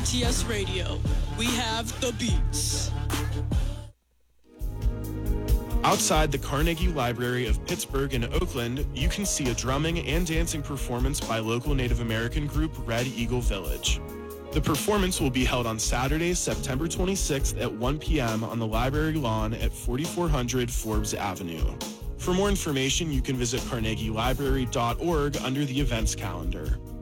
KTS Radio. We have the beats. Outside the Carnegie Library of Pittsburgh and Oakland, you can see a drumming and dancing performance by local Native American group Red Eagle Village. The performance will be held on Saturday, September 26th at 1 p.m. on the library lawn at 4400 Forbes Avenue. For more information, you can visit carnegielibrary.org under the events calendar.